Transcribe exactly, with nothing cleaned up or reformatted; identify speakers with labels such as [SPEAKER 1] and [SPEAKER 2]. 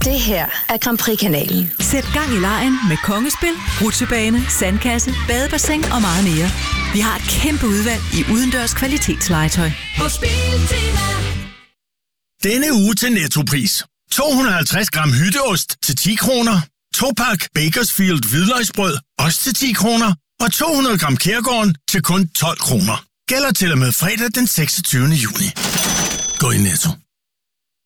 [SPEAKER 1] Det her er Grand Prix-kanalen.
[SPEAKER 2] Sæt gang i legen med kongespil, rutsjebane, sandkasse, badebassin og meget mere. Vi har et kæmpe udvalg i udendørs kvalitetslegetøj.
[SPEAKER 3] På Spiltema.
[SPEAKER 4] Denne uge til Nettopris. to hundrede og halvtreds gram hytteost til ti kroner. To pak Bakersfield hvidløgsbrød, også til ti kroner. Og to hundrede gram Kærgården til kun tolv kroner. Gælder til og med fredag den seksogtyvende juni. Gå i Netto.